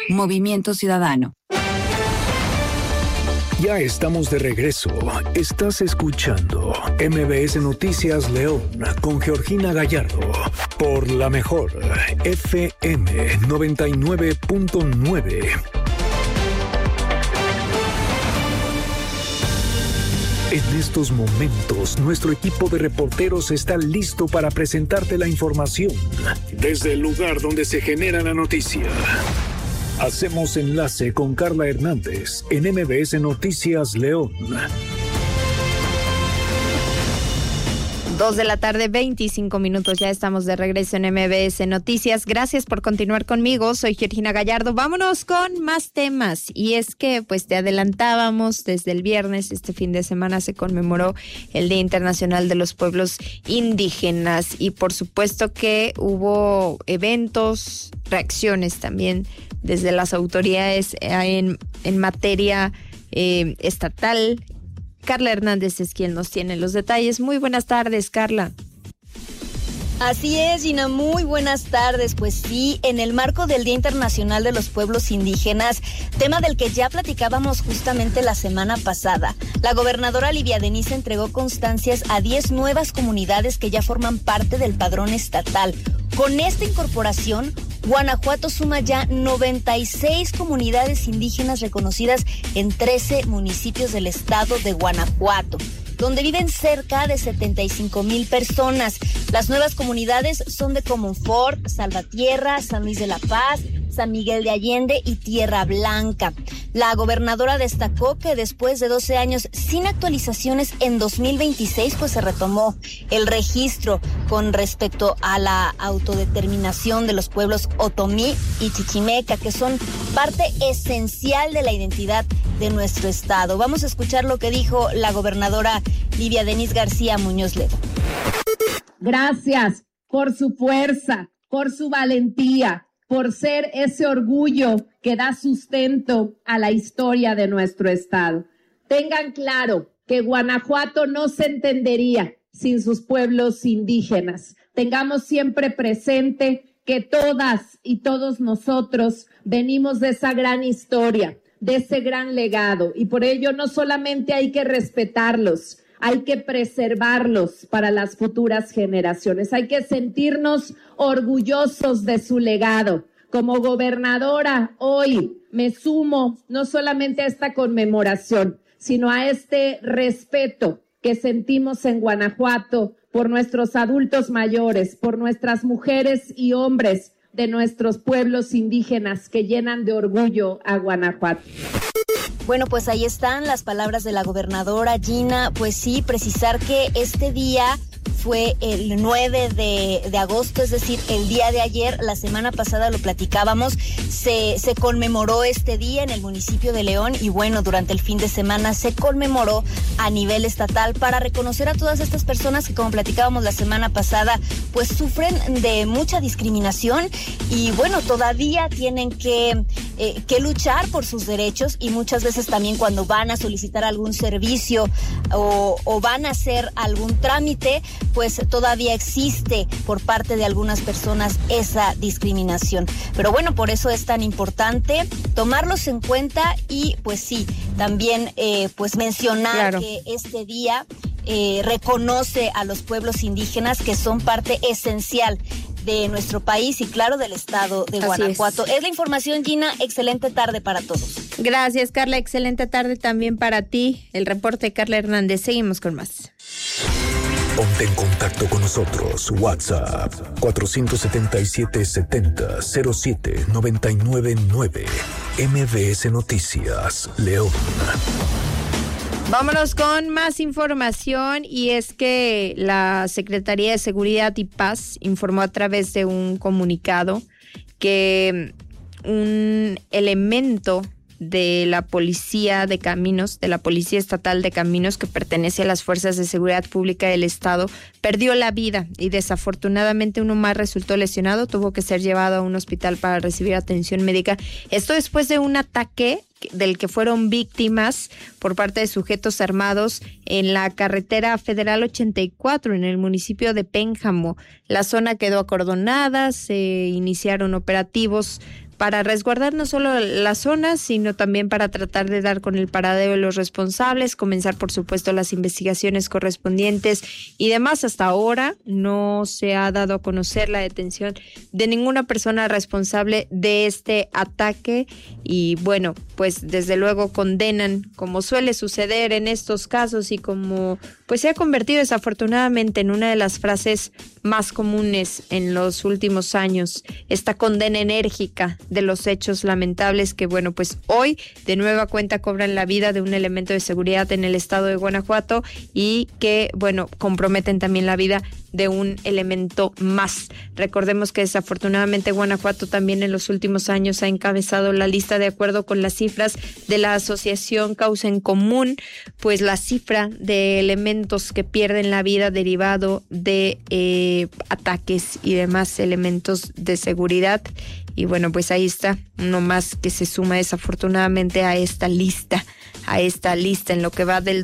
Movimiento Ciudadano. Ya estamos de regreso. Estás escuchando MBS Noticias León con Georgina Gallardo por la mejor FM 99.9. En estos momentos, nuestro equipo de reporteros está listo para presentarte la información desde el lugar donde se genera la noticia. Hacemos enlace con Carla Hernández en MBS Noticias León. 2:25 p.m. Ya estamos de regreso en MBS Noticias. Gracias por continuar conmigo. Soy Georgina Gallardo. Vámonos con más temas. Y es que, pues, te adelantábamos desde el viernes. Este fin de semana se conmemoró el Día Internacional de los Pueblos Indígenas. Y por supuesto que hubo eventos, reacciones también desde las autoridades en materia estatal. Carla Hernández es quien nos tiene los detalles. Muy buenas tardes, Carla. Así es, Gina, muy buenas tardes. Pues sí, en el marco del Día Internacional de los Pueblos Indígenas, tema del que ya platicábamos justamente la semana pasada, la gobernadora Livia Denis entregó constancias a 10 nuevas comunidades que ya forman parte del padrón estatal. Con esta incorporación, Guanajuato suma ya 96 comunidades indígenas reconocidas en 13 municipios del estado de Guanajuato, donde viven cerca de 75,000 personas. Las nuevas comunidades son de Comonfort, Salvatierra, San Luis de la Paz, San Miguel de Allende y Tierra Blanca. La gobernadora destacó que después de 12 años sin actualizaciones, en 2026 pues se retomó el registro con respecto a la autodeterminación de los pueblos otomí y chichimeca, que son parte esencial de la identidad de nuestro estado. Vamos a escuchar lo que dijo la gobernadora Livia Denis García Muñoz Ledo. Gracias por su fuerza, por su valentía, por ser ese orgullo que da sustento a la historia de nuestro estado. Tengan claro que Guanajuato no se entendería sin sus pueblos indígenas. Tengamos siempre presente que todas y todos nosotros venimos de esa gran historia, de ese gran legado, y por ello no solamente hay que respetarlos, hay que preservarlos para las futuras generaciones. Hay que sentirnos orgullosos de su legado. Como gobernadora, hoy me sumo no solamente a esta conmemoración, sino a este respeto que sentimos en Guanajuato por nuestros adultos mayores, por nuestras mujeres y hombres de nuestros pueblos indígenas que llenan de orgullo a Guanajuato. Bueno, pues ahí están las palabras de la gobernadora Gina. Pues sí, precisar que este día fue el 9 de agosto, es decir, el día de ayer. La semana pasada lo platicábamos, se conmemoró este día en el municipio de León, y bueno, durante el fin de semana se conmemoró a nivel estatal para reconocer a todas estas personas que, como platicábamos la semana pasada, pues sufren de mucha discriminación y bueno, todavía tienen que luchar por sus derechos, y muchas veces también cuando van a solicitar algún servicio o van a hacer algún trámite, pues todavía existe por parte de algunas personas esa discriminación. Pero bueno, por eso es tan importante tomarlos en cuenta y pues sí, también pues mencionar que este día reconoce a los pueblos indígenas que son parte esencial de nuestro país y claro, del estado de Guanajuato. Es la información, Gina. Excelente tarde para todos. Gracias, Carla. Excelente tarde también para ti. El reporte de Carla Hernández. Seguimos con más. Ponte en contacto con nosotros. WhatsApp 477-70-07-999. MBS Noticias, León. Vámonos con más información, y es que la Secretaría de Seguridad y Paz informó a través de un comunicado que un elemento de la Policía de Caminos, de la Policía Estatal de Caminos, que pertenece a las Fuerzas de Seguridad Pública del Estado, perdió la vida y desafortunadamente uno más resultó lesionado, tuvo que ser llevado a un hospital para recibir atención médica. Esto después de un ataque del que fueron víctimas por parte de sujetos armados en la carretera federal 84 en el municipio de Pénjamo. La zona quedó acordonada, se iniciaron operativos para resguardar no solo la zona, sino también para tratar de dar con el paradero de los responsables, comenzar por supuesto las investigaciones correspondientes y demás. Hasta ahora no se ha dado a conocer la detención de ninguna persona responsable de este ataque y bueno, pues desde luego condenan, como suele suceder en estos casos y como pues se ha convertido desafortunadamente en una de las frases más comunes en los últimos años, esta condena enérgica de los hechos lamentables que bueno, pues hoy de nueva cuenta cobran la vida de un elemento de seguridad en el estado de Guanajuato y que bueno, comprometen también la vida de un elemento más. Recordemos que desafortunadamente Guanajuato también en los últimos años ha encabezado la lista de acuerdo con las cifras de la asociación Causa en Común, pues la cifra de elementos que pierden la vida derivado de ataques y demás elementos de seguridad. Y bueno, pues ahí está uno más que se suma desafortunadamente a esta lista en lo que va del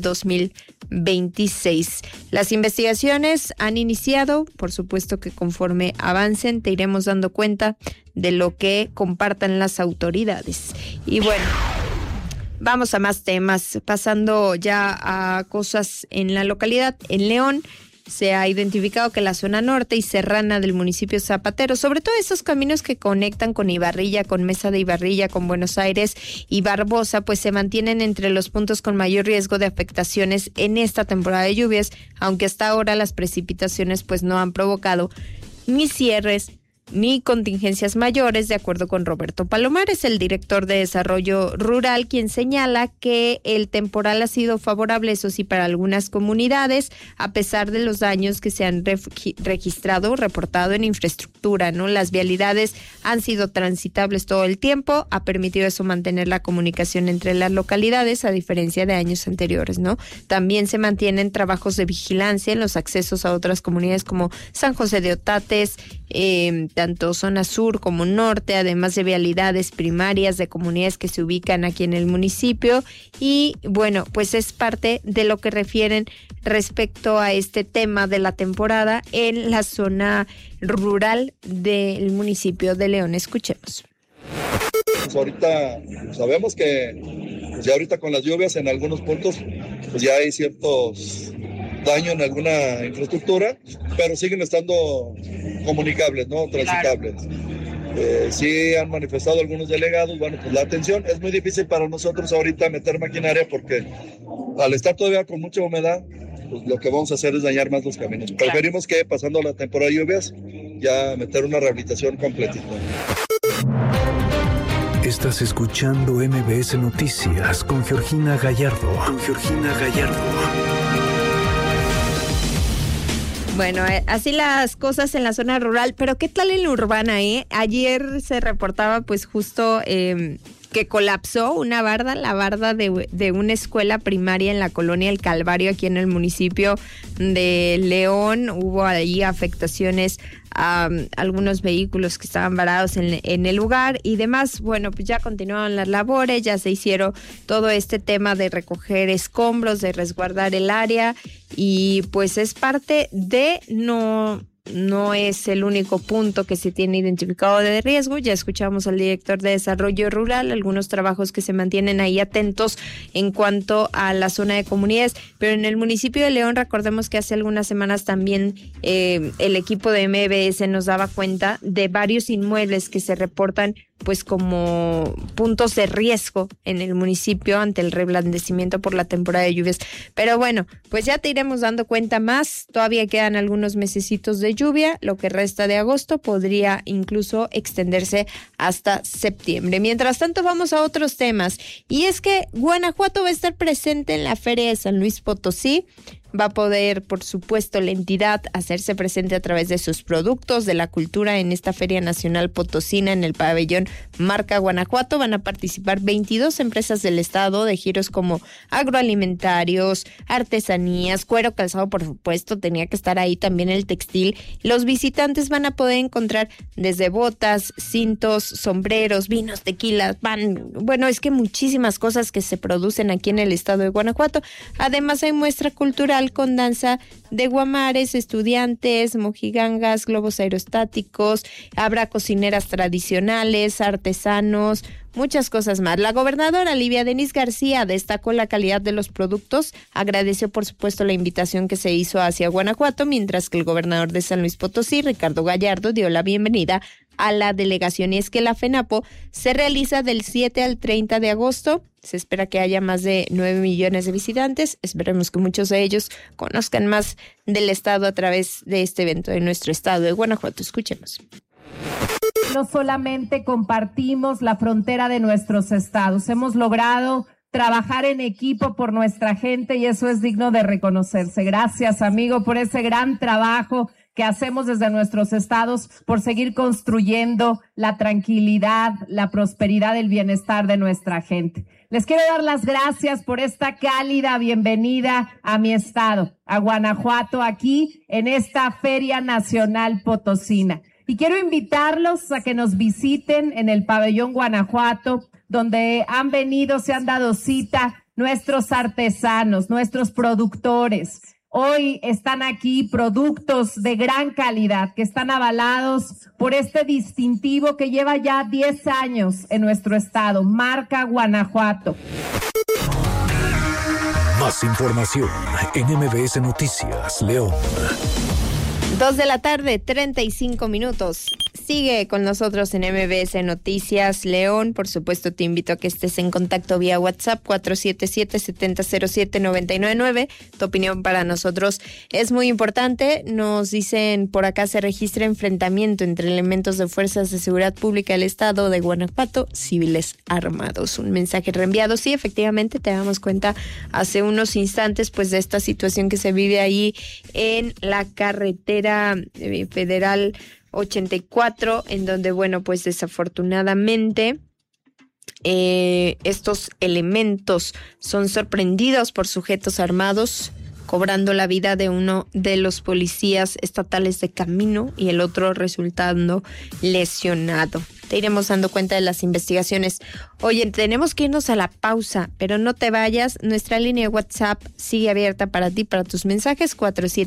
2026. Las investigaciones han iniciado, por supuesto que conforme avancen te iremos dando cuenta de lo que compartan las autoridades. Y bueno, vamos a más temas, pasando ya a cosas en la localidad, en León. Se ha identificado que la zona norte y serrana del municipio Zapatero, sobre todo esos caminos que conectan con Ibarrilla, con Mesa de Ibarrilla, con Buenos Aires y Barbosa, pues se mantienen entre los puntos con mayor riesgo de afectaciones en esta temporada de lluvias, aunque hasta ahora las precipitaciones pues no han provocado ni cierres ni contingencias mayores, de acuerdo con Roberto Palomares, el director de Desarrollo Rural, quien señala que el temporal ha sido favorable, eso sí, para algunas comunidades, a pesar de los daños que se han reportado en infraestructura, ¿no? Las vialidades han sido transitables todo el tiempo, ha permitido eso mantener la comunicación entre las localidades, a diferencia de años anteriores, ¿no? También se mantienen trabajos de vigilancia en los accesos a otras comunidades como San José de Otates, tanto zona sur como norte, además de vialidades primarias de comunidades que se ubican aquí en el municipio. Y bueno, pues es parte de lo que refieren respecto a este tema de la temporada en la zona rural del municipio de León. Escuchemos. Pues ahorita sabemos que pues ya ahorita con las lluvias en algunos puntos pues ya hay ciertos daño en alguna infraestructura, pero siguen estando comunicables, ¿no? Transitables. Sí han manifestado algunos delegados, bueno, pues la atención es muy difícil para nosotros ahorita meter maquinaria porque al estar todavía con mucha humedad, pues lo que vamos a hacer es dañar más los caminos. Preferimos que pasando la temporada de lluvias ya meter una rehabilitación completita. Estás escuchando MBS Noticias con Georgina Gallardo. Bueno, así las cosas en la zona rural, pero ¿qué tal en la urbana, Ayer se reportaba pues justo que colapsó una barda, la barda de una escuela primaria en la colonia El Calvario, aquí en el municipio de León. Hubo ahí afectaciones a algunos vehículos que estaban varados en el lugar y demás. Bueno, pues ya continuaron las labores, ya se hicieron todo este tema de recoger escombros, de resguardar el área y pues es parte de no es el único punto que se tiene identificado de riesgo. Ya escuchamos al director de Desarrollo Rural, algunos trabajos que se mantienen ahí atentos en cuanto a la zona de comunidades, pero en el municipio de León recordemos que hace algunas semanas también el equipo de MBS nos daba cuenta de varios inmuebles que se reportan pues como puntos de riesgo en el municipio ante el reblandecimiento por la temporada de lluvias. Pero bueno, pues ya te iremos dando cuenta más. Todavía quedan algunos mesecitos de lluvia, lo que resta de agosto podría incluso extenderse hasta septiembre. Mientras tanto, vamos a otros temas. Y es que Guanajuato va a estar presente en la Feria de San Luis Potosí. Va a poder, por supuesto, la entidad hacerse presente a través de sus productos, de la cultura en esta Feria Nacional Potosina en el pabellón Marca Guanajuato. Van a participar 22 empresas del estado de giros como agroalimentarios, artesanías, cuero, calzado, por supuesto, tenía que estar ahí también el textil. Los visitantes van a poder encontrar desde botas, cintos, sombreros, vinos, tequilas, pan. Bueno, es que muchísimas cosas que se producen aquí en el estado de Guanajuato. Además hay muestra cultural Festival con danza de guamares, estudiantes, mojigangas, globos aerostáticos, habrá cocineras tradicionales, artesanos, muchas cosas más. La gobernadora Livia Denis García destacó la calidad de los productos, agradeció por supuesto la invitación que se hizo hacia Guanajuato, mientras que el gobernador de San Luis Potosí, Ricardo Gallardo, dio la bienvenida a la delegación. Y es que la FENAPO se realiza del 7 al 30 de agosto. Se espera que haya más de 9 millones de visitantes. Esperemos que muchos de ellos conozcan más del estado a través de este evento de nuestro estado de Guanajuato. Escuchemos. No solamente compartimos la frontera de nuestros estados, hemos logrado trabajar en equipo por nuestra gente y eso es digno de reconocerse. Gracias, amigo, por ese gran trabajo que hacemos desde nuestros estados por seguir construyendo la tranquilidad, la prosperidad, el bienestar de nuestra gente. Les quiero dar las gracias por esta cálida bienvenida a mi estado, a Guanajuato, aquí en esta Feria Nacional Potosina. Y quiero invitarlos a que nos visiten en el Pabellón Guanajuato, donde han venido, se han dado cita nuestros artesanos, nuestros productores. Hoy están aquí productos de gran calidad que están avalados por este distintivo que lleva ya 10 años en nuestro estado, marca Guanajuato. Más información en MBS Noticias, León. 2:35 p.m. Sigue con nosotros en MBS Noticias León. Por supuesto, te invito a que estés en contacto vía WhatsApp 477-707-999. Tu opinión para nosotros es muy importante. Nos dicen por acá se registra enfrentamiento entre elementos de fuerzas de seguridad pública del estado de Guanajuato, civiles armados. Un mensaje reenviado. Sí, efectivamente, te damos cuenta hace unos instantes pues de esta situación que se vive ahí en la carretera federal 84, en donde, bueno, pues desafortunadamente estos elementos son sorprendidos por sujetos armados, cobrando la vida de uno de los policías estatales de camino y el otro resultando lesionado. Te iremos dando cuenta de las investigaciones. Oye, tenemos que irnos a la pausa, pero no te vayas. Nuestra línea de WhatsApp sigue abierta para ti, para tus mensajes,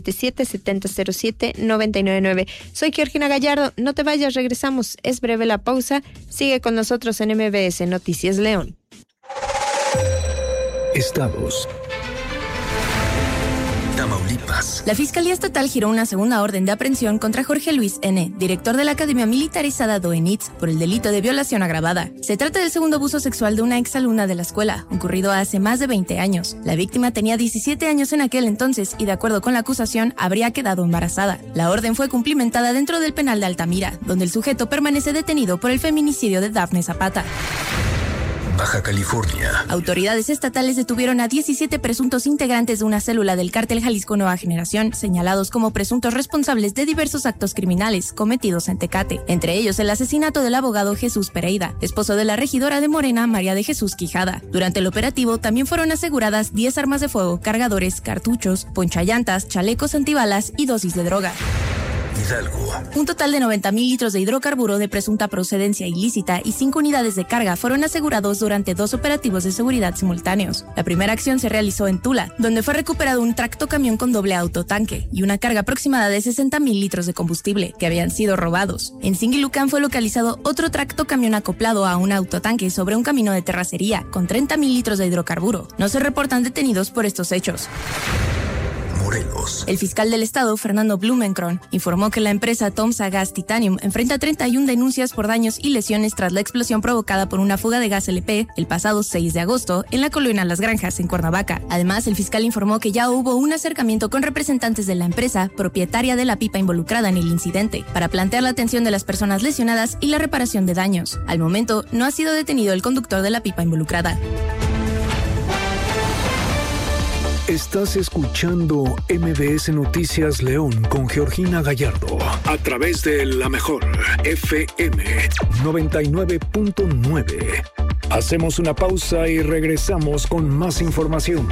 477-707-999. Soy Georgina Gallardo. No te vayas, regresamos. Es breve la pausa. Sigue con nosotros en MBS Noticias León. Estados. Tamaulipas. La Fiscalía Estatal giró una segunda orden de aprehensión contra Jorge Luis N., director de la Academia Militarizada Doenitz, por el delito de violación agravada. Se trata del segundo abuso sexual de una exalumna de la escuela, ocurrido hace más de 20 años. La víctima tenía 17 años en aquel entonces y, de acuerdo con la acusación, habría quedado embarazada. La orden fue cumplimentada dentro del penal de Altamira, donde el sujeto permanece detenido por el feminicidio de Dafne Zapata. Baja California. Autoridades estatales detuvieron a 17 presuntos integrantes de una célula del cártel Jalisco Nueva Generación, señalados como presuntos responsables de diversos actos criminales cometidos en Tecate, entre ellos el asesinato del abogado Jesús Pereira, esposo de la regidora de Morena, María de Jesús Quijada. Durante el operativo también fueron aseguradas 10 armas de fuego, cargadores, cartuchos, ponchallantas, chalecos antibalas y dosis de droga. Hidalgo. Un total de 90,000 litros de hidrocarburo de presunta procedencia ilícita y 5 unidades de carga fueron asegurados durante 2 operativos de seguridad simultáneos. La primera acción se realizó en Tula, donde fue recuperado un tractocamión con doble autotanque y una carga aproximada de 60,000 litros de combustible que habían sido robados. En Singilucán fue localizado otro tractocamión acoplado a un autotanque sobre un camino de terracería con 30,000 litros de hidrocarburo. No se reportan detenidos por estos hechos. Morelos. El fiscal del estado, Fernando Blumenkron, informó que la empresa Tomsa Gas Titanium enfrenta 31 denuncias por daños y lesiones tras la explosión provocada por una fuga de gas LP el pasado 6 de agosto en la colonia Las Granjas, en Cuernavaca. Además, el fiscal informó que ya hubo un acercamiento con representantes de la empresa, propietaria de la pipa involucrada en el incidente, para plantear la atención de las personas lesionadas y la reparación de daños. Al momento, no ha sido detenido el conductor de la pipa involucrada. Estás escuchando MBS Noticias León con Georgina Gallardo a través de la mejor FM 99.9. Hacemos una pausa y regresamos con más información.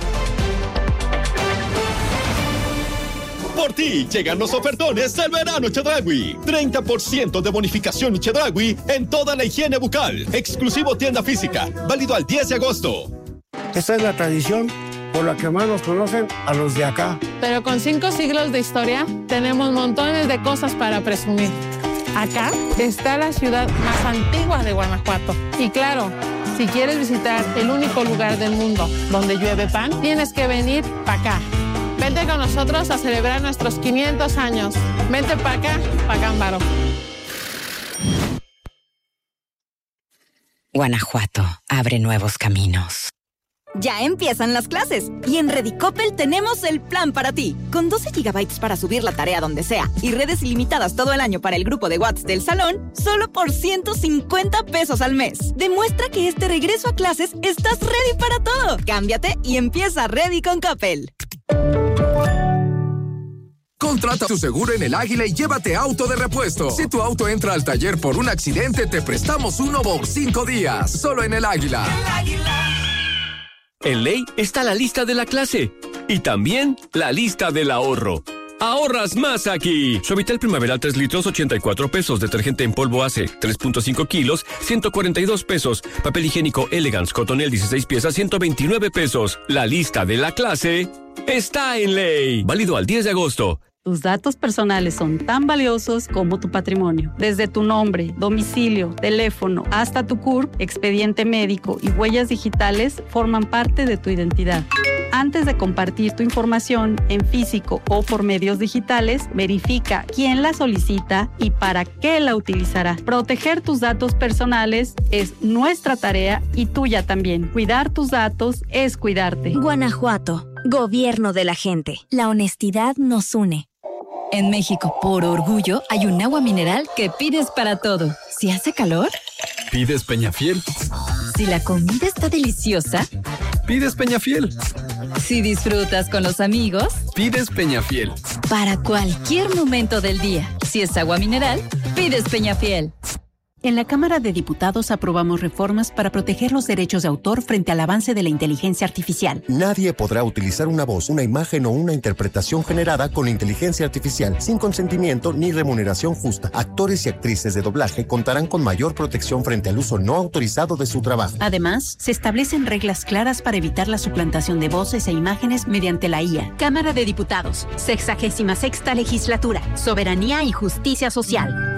Por ti llegan los ofertones del verano Chedraui. 30% de bonificación Chedraui en toda la higiene bucal. Exclusivo tienda física. Válido al 10 de agosto. Esta es la tradición por lo que más nos conocen a los de acá. Pero con 5 siglos de historia, tenemos montones de cosas para presumir. Acá está la ciudad más antigua de Guanajuato. Y claro, si quieres visitar el único lugar del mundo donde llueve pan, tienes que venir para acá. Vente con nosotros a celebrar nuestros 500 años. Vente para acá, para Cámbaro. Guanajuato abre nuevos caminos. Ya empiezan las clases y en Redicopel tenemos el plan para ti. Con 12 GB para subir la tarea donde sea y redes ilimitadas todo el año para el grupo de WhatsApp del salón, solo por 150 pesos al mes. Demuestra que este regreso a clases estás ready para todo. Cámbiate y empieza Ready con Coppel. Contrata tu seguro en El Águila y llévate auto de repuesto. Si tu auto entra al taller por un accidente, te prestamos uno por 5 días. Solo en El Águila. El Águila. En Ley está la lista de la clase y también la lista del ahorro. ¡Ahorras más aquí! Suavitel Primaveral 3 litros, 84 pesos. Detergente en polvo ACE, 3.5 kilos, 142 pesos. Papel higiénico Elegance Cotonel 16 piezas, 129 pesos. La lista de la clase está en Ley. Válido al 10 de agosto. Tus datos personales son tan valiosos como tu patrimonio. Desde tu nombre, domicilio, teléfono, hasta tu CURP, expediente médico y huellas digitales forman parte de tu identidad. Antes de compartir tu información en físico o por medios digitales, verifica quién la solicita y para qué la utilizará. Proteger tus datos personales es nuestra tarea y tuya también. Cuidar tus datos es cuidarte. Guanajuato, gobierno de la gente. La honestidad nos une. En México, por orgullo, hay un agua mineral que pides para todo. Si hace calor, ¿pides Peñafiel? Si la comida está deliciosa, ¿pides Peñafiel? Si disfrutas con los amigos, pides Peñafiel. Para cualquier momento del día, si es agua mineral, pides Peñafiel. En la Cámara de Diputados aprobamos reformas para proteger los derechos de autor frente al avance de la inteligencia artificial. Nadie podrá utilizar una voz, una imagen o una interpretación generada con inteligencia artificial sin consentimiento ni remuneración justa. Actores y actrices de doblaje contarán con mayor protección frente al uso no autorizado de su trabajo. Además, se establecen reglas claras para evitar la suplantación de voces e imágenes mediante la IA. Cámara de Diputados, 66ª Legislatura, Soberanía y Justicia Social.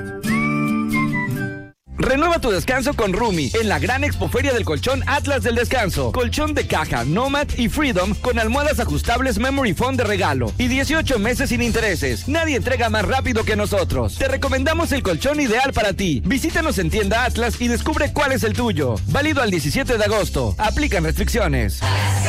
Renueva tu descanso con Rumi en la gran expoferia del colchón Atlas del Descanso. Colchón de caja, Nomad y Freedom con almohadas ajustables Memory Foam de regalo y 18 meses sin intereses. Nadie entrega más rápido que nosotros. Te recomendamos el colchón ideal para ti. Visítanos en tienda Atlas y descubre cuál es el tuyo. Válido al 17 de agosto. Aplican restricciones.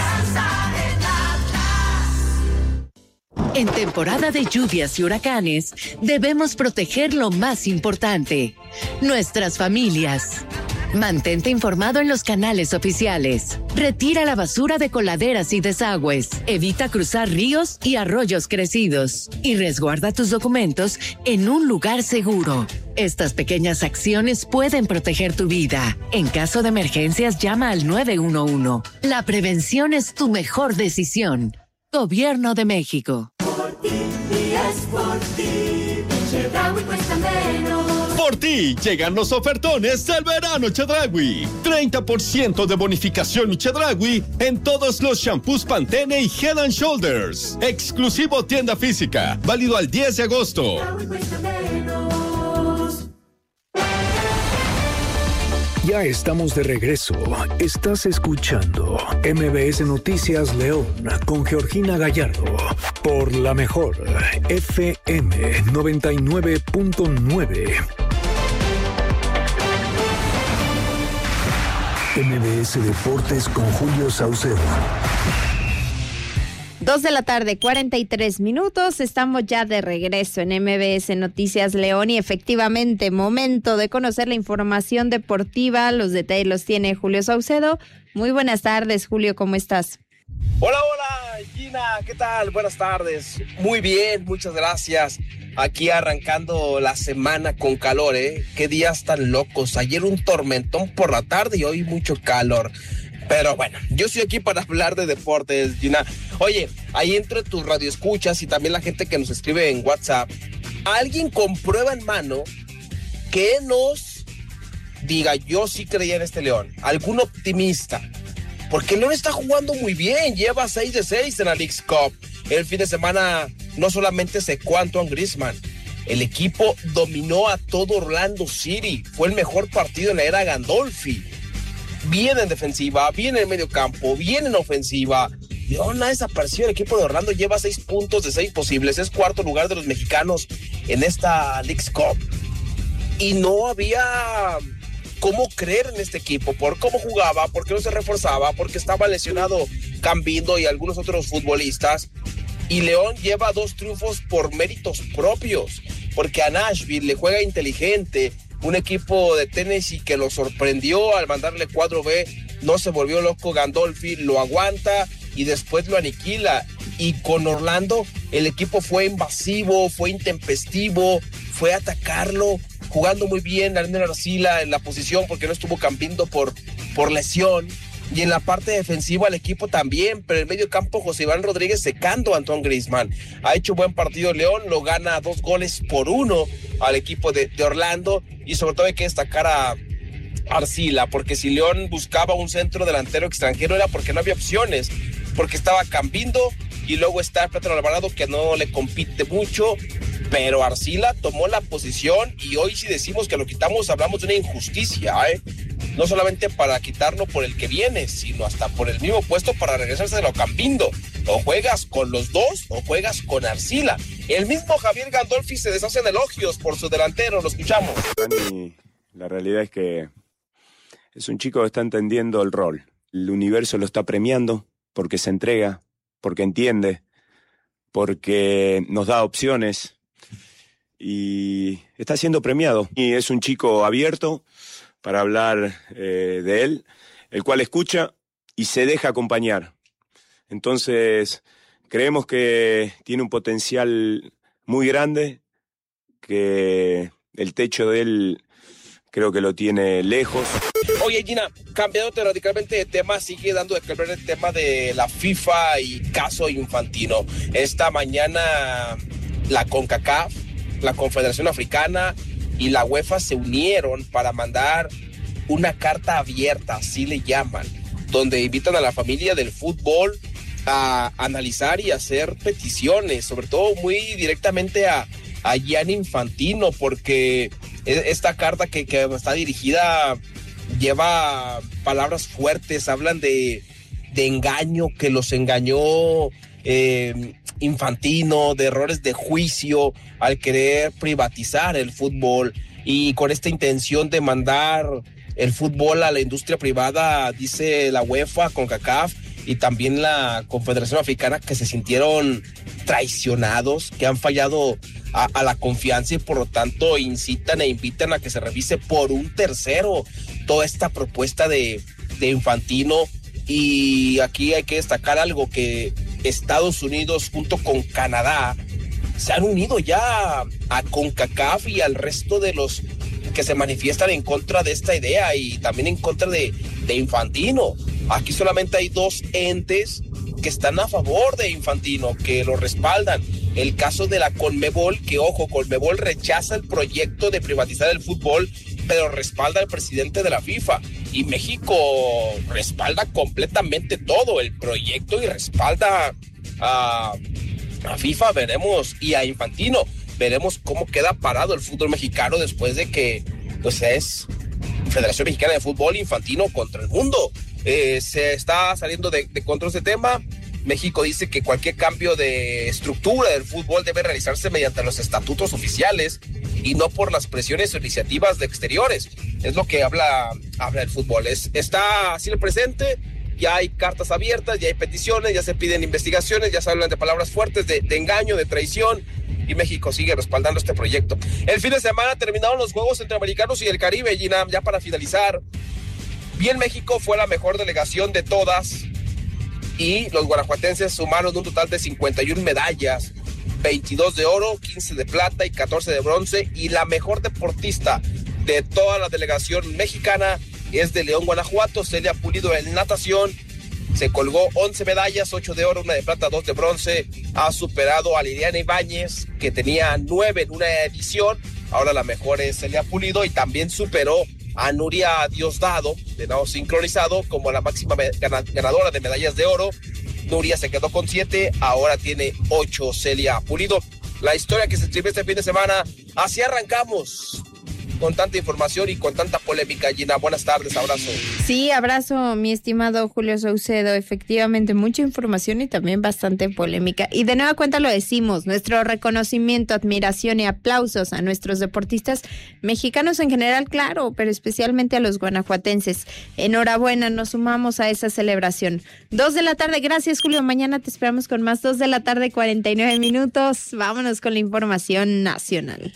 En temporada de lluvias y huracanes, debemos proteger lo más importante, nuestras familias. Mantente informado en los canales oficiales. Retira la basura de coladeras y desagües. Evita cruzar ríos y arroyos crecidos. Y resguarda tus documentos en un lugar seguro. Estas pequeñas acciones pueden proteger tu vida. En caso de emergencias, llama al 911. La prevención es tu mejor decisión. Gobierno de México. Por ti, y es por ti, Chedraui cuesta menos. Por ti, llegan los ofertones del verano Chedraui. 30% de bonificación Chedraui en todos los shampoos Pantene y Head & Shoulders. Exclusivo tienda física, válido al 10 de agosto. Chedraui cuesta menos. Ya estamos de regreso. Estás escuchando MBS Noticias León con Georgina Gallardo por la mejor FM 99.9. MBS Deportes con Julio Saucedo. 2 de la tarde, 43 minutos. Estamos ya de regreso en MBS Noticias León y efectivamente momento de conocer la información deportiva. Los detalles los tiene Julio Saucedo. Muy buenas tardes, Julio, ¿cómo estás? Hola, Gina, ¿qué tal? Buenas tardes. Muy bien, muchas gracias. Aquí arrancando la semana con calor, ¿eh? Qué días tan locos. Ayer un tormentón por la tarde y hoy mucho calor. Pero bueno, yo estoy aquí para hablar de deportes, Gina. Oye, ahí entre tus radioescuchas y también la gente que nos escribe en WhatsApp, alguien con prueba en mano que nos diga, yo sí creía en este León. Algún optimista porque León está jugando muy bien, lleva 6 de 6 en la Leagues Cup. El fin de semana no solamente secó a Antoine Griezmann, el equipo dominó a todo Orlando City, fue el mejor partido en la era Gandolfi. Bien en defensiva, bien en el medio campo, bien en ofensiva. León ha desaparecido, el equipo de Orlando lleva 6 puntos de 6 posibles, es cuarto lugar de los mexicanos en esta Leagues Cup. Y no había cómo creer en este equipo, por cómo jugaba, porque no se reforzaba, porque estaba lesionado Cambindo y algunos otros futbolistas. Y León lleva 2 triunfos por méritos propios, porque a Nashville le juega inteligente, un equipo de Tennessee que lo sorprendió al mandarle cuadro B, no se volvió loco Gandolfi, lo aguanta y después lo aniquila. Y con Orlando el equipo fue invasivo, fue intempestivo, fue a atacarlo, jugando muy bien Arnel Arcila en la posición porque no estuvo Cambindo por lesión. Y en la parte defensiva el equipo también, pero en el medio campo José Iván Rodríguez secando a Antoine Griezmann. Ha hecho buen partido León, lo gana 2-1 al equipo de Orlando, y sobre todo hay que destacar a Arcila, porque si León buscaba un centro delantero extranjero era porque no había opciones, porque estaba Cambindo y luego está Plátano Alvarado que no le compite mucho, pero Arcila tomó la posición y hoy si decimos que lo quitamos hablamos de una injusticia, no solamente para quitarlo por el que viene, sino hasta por el mismo puesto para regresárselo a Cambindo. O juegas con los dos o juegas con Arcila. El mismo Javier Gandolfi se deshace en elogios por su delantero, lo escuchamos. La realidad es que es un chico que está entendiendo el rol. El universo lo está premiando porque se entrega, porque entiende, porque nos da opciones y está siendo premiado. Y es un chico abierto para hablar de él, el cual escucha y se deja acompañar. Entonces, creemos que tiene un potencial muy grande, que el techo de él creo que lo tiene lejos. Oye, Gina, cambiándote radicalmente de tema, sigue dando de qué hablar el tema de la FIFA y caso Infantino. Esta mañana la CONCACAF, la Confederación Africana y la UEFA se unieron para mandar una carta abierta, así le llaman, donde invitan a la familia del fútbol a analizar y hacer peticiones, sobre todo muy directamente a Gianni Infantino, porque esta carta que está dirigida lleva palabras fuertes, hablan de engaño, que los engañó Infantino, de errores de juicio al querer privatizar el fútbol y con esta intención de mandar el fútbol a la industria privada, dice la UEFA, CONCACAF y también la Confederación Africana, que se sintieron traicionados, que han fallado a la confianza y por lo tanto incitan e invitan a que se revise por un tercero toda esta propuesta de Infantino. Y aquí hay que destacar algo, que Estados Unidos junto con Canadá se han unido ya a CONCACAF y al resto de los que se manifiestan en contra de esta idea y también en contra de Infantino. Aquí solamente hay 2 entes que están a favor de Infantino, que lo respaldan. El caso de la CONMEBOL, que ojo, CONMEBOL rechaza el proyecto de privatizar el fútbol, pero respalda al presidente de la FIFA. Y México respalda completamente todo el proyecto y respalda a FIFA, veremos, y a Infantino. Veremos cómo queda parado el fútbol mexicano después de que pues es Federación Mexicana de Fútbol, Infantino contra el mundo. Se está saliendo de control este tema. México dice que cualquier cambio de estructura del fútbol debe realizarse mediante los estatutos oficiales y no por las presiones o iniciativas de exteriores. Es lo que habla el fútbol. Está así el presente. Ya hay cartas abiertas, ya hay peticiones, ya se piden investigaciones, ya se hablan de palabras fuertes, de engaño, de traición, y México sigue respaldando este proyecto. El fin de semana terminaron los Juegos Centroamericanos y del Caribe, Gina, ya para finalizar. Bien, México fue la mejor delegación de todas y los guanajuatenses sumaron un total de 51 medallas, 22 de oro, 15 de plata y 14 de bronce, y la mejor deportista de toda la delegación mexicana es de León, Guanajuato, Celia Pulido en natación. Se colgó 11 medallas, 8 de oro, 1 de plata, 2 de bronce. Ha superado a Liliana Ibáñez, que tenía 9 en una edición. Ahora la mejor es Celia Pulido, y también superó a Nuria Diosdado, de nado sincronizado, como la máxima ganadora de medallas de oro. Nuria se quedó con 7, ahora tiene 8 Celia Pulido. La historia que se escribió este fin de semana, así arrancamos. Con tanta información y con tanta polémica, Gina. Buenas tardes, abrazo. Sí, abrazo, mi estimado Julio Saucedo. Efectivamente, mucha información y también bastante polémica. Y de nueva cuenta lo decimos, nuestro reconocimiento, admiración y aplausos a nuestros deportistas mexicanos en general, claro, pero especialmente a los guanajuatenses. Enhorabuena, nos sumamos a esa celebración. 2 de la tarde, gracias, Julio. Mañana te esperamos con más. 2 de la tarde, 49 minutos. Vámonos con la información nacional.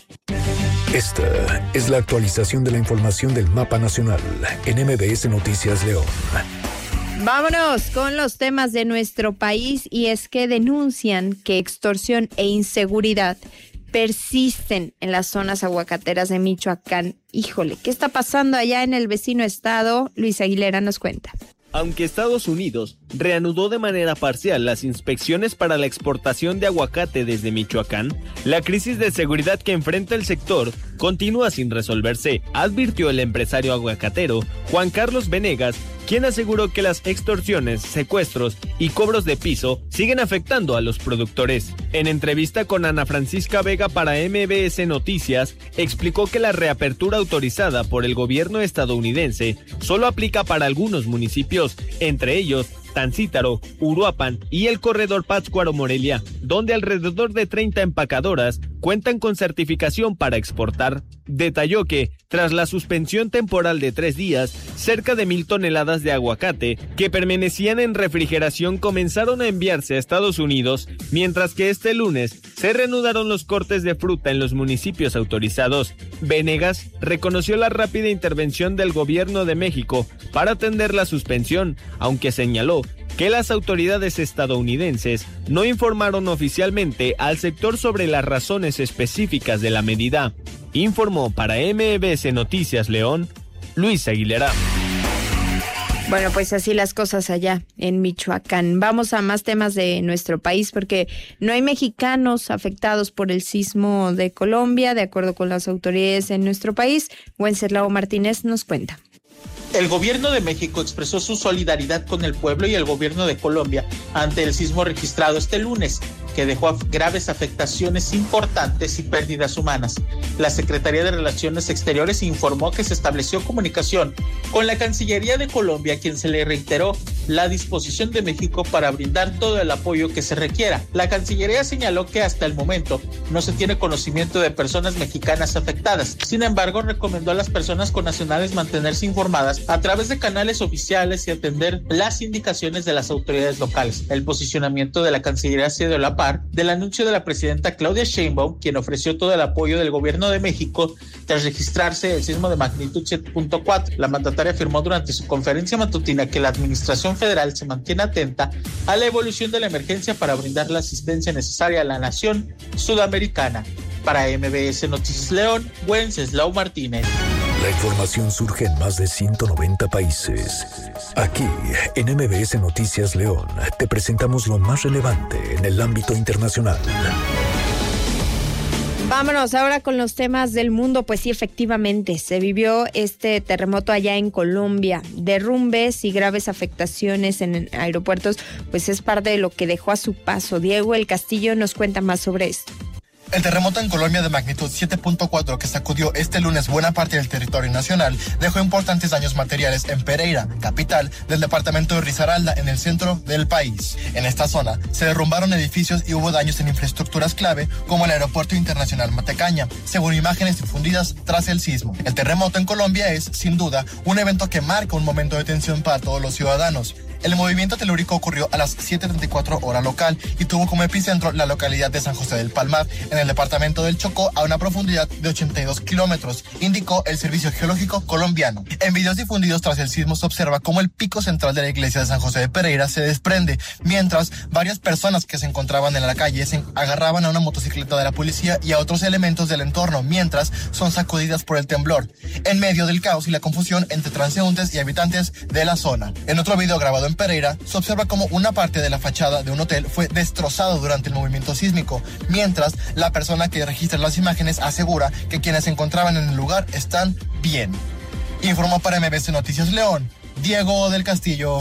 Esta es la actualización de la información del mapa nacional en MBS Noticias León. Vámonos con los temas de nuestro país, y es que denuncian que extorsión e inseguridad persisten en las zonas aguacateras de Michoacán. Híjole, ¿qué está pasando allá en el vecino estado? Luis Aguilera nos cuenta. Aunque Estados Unidos reanudó de manera parcial las inspecciones para la exportación de aguacate desde Michoacán, la crisis de seguridad que enfrenta el sector continúa sin resolverse, advirtió el empresario aguacatero Juan Carlos Venegas, quien aseguró que las extorsiones, secuestros y cobros de piso siguen afectando a los productores. En entrevista con Ana Francisca Vega para MBS Noticias, explicó que la reapertura autorizada por el gobierno estadounidense solo aplica para algunos municipios, entre ellos Tancítaro, Uruapan y el corredor Pátzcuaro-Morelia, donde alrededor de 30 empacadoras cuentan con certificación para exportar. Detalló que, tras la suspensión temporal de 3 días, cerca de 1,000 toneladas de aguacate que permanecían en refrigeración comenzaron a enviarse a Estados Unidos, mientras que este lunes se reanudaron los cortes de fruta en los municipios autorizados. Venegas reconoció la rápida intervención del gobierno de México para atender la suspensión, aunque señaló que las autoridades estadounidenses no informaron oficialmente al sector sobre las razones específicas de la medida. Informó para MBS Noticias León, Luis Aguilera. Bueno, pues así las cosas allá en Michoacán. Vamos a más temas de nuestro país, porque no hay mexicanos afectados por el sismo de Colombia, de acuerdo con las autoridades en nuestro país. Wenceslao Martínez nos cuenta. El gobierno de México expresó su solidaridad con el pueblo y el gobierno de Colombia ante el sismo registrado este lunes, que dejó graves afectaciones importantes y pérdidas humanas. La Secretaría de Relaciones Exteriores informó que se estableció comunicación con la Cancillería de Colombia, a quien se le reiteró la disposición de México para brindar todo el apoyo que se requiera. La Cancillería señaló que hasta el momento no se tiene conocimiento de personas mexicanas afectadas. Sin embargo, recomendó a las personas connacionales mantenerse informadas a través de canales oficiales y atender las indicaciones de las autoridades locales. El posicionamiento de la Cancillería se dio a la par del anuncio de la presidenta Claudia Sheinbaum, quien ofreció todo el apoyo del gobierno de México tras registrarse el sismo de magnitud 7.4. La mandataria afirmó durante su conferencia matutina que la administración federal se mantiene atenta a la evolución de la emergencia para brindar la asistencia necesaria a la nación sudamericana. Para MBS Noticias León, Wenceslao Martínez. La información surge en más de 190 países. Aquí, en MBS Noticias León, te presentamos lo más relevante en el ámbito internacional. Vámonos ahora con los temas del mundo. Pues sí, efectivamente, se vivió este terremoto allá en Colombia. Derrumbes y graves afectaciones en aeropuertos, pues es parte de lo que dejó a su paso. Diego El Castillo nos cuenta más sobre esto. El terremoto en Colombia de magnitud 7.4 que sacudió este lunes buena parte del territorio nacional dejó importantes daños materiales en Pereira, capital del departamento de Risaralda, en el centro del país. En esta zona se derrumbaron edificios y hubo daños en infraestructuras clave como el Aeropuerto Internacional Matecaña, según imágenes difundidas tras el sismo. El terremoto en Colombia es, sin duda, un evento que marca un momento de tensión para todos los ciudadanos. El movimiento telúrico ocurrió a las 7:34 hora local y tuvo como epicentro la localidad de San José del Palmar, en el departamento del Chocó, a una profundidad de 82 kilómetros, indicó el Servicio Geológico colombiano. En videos difundidos tras el sismo se observa cómo el pico central de la iglesia de San José de Pereira se desprende, mientras varias personas que se encontraban en la calle se agarraban a una motocicleta de la policía y a otros elementos del entorno, mientras son sacudidas por el temblor, en medio del caos y la confusión entre transeúntes y habitantes de la zona. En otro video grabado en Pereira, se observa como una parte de la fachada de un hotel fue destrozado durante el movimiento sísmico, mientras la persona que registra las imágenes asegura que quienes se encontraban en el lugar están bien. Informó para MBC Noticias León, Diego del Castillo.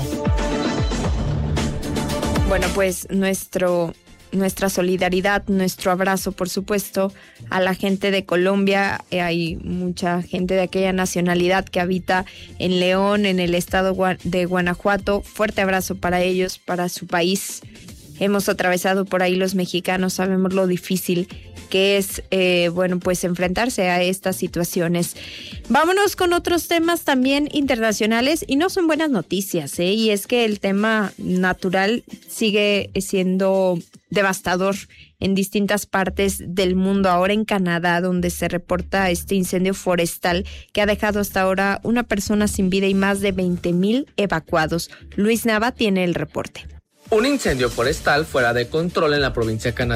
Bueno, pues nuestra solidaridad, nuestro abrazo, por supuesto, a la gente de Colombia. Hay mucha gente de aquella nacionalidad que habita en León, en el estado de Guanajuato. Fuerte abrazo para ellos, para su país. Hemos atravesado por ahí los mexicanos, sabemos lo difícil que es, pues enfrentarse a estas situaciones. Vámonos con otros temas también internacionales y no son buenas noticias, y es que el tema natural sigue siendo devastador en distintas partes del mundo. Ahora en Canadá, donde se reporta este incendio forestal que ha dejado hasta ahora una persona sin vida y más de 20,000 evacuados. Luis Nava tiene el reporte. Un incendio forestal fuera de control en la provincia canadiense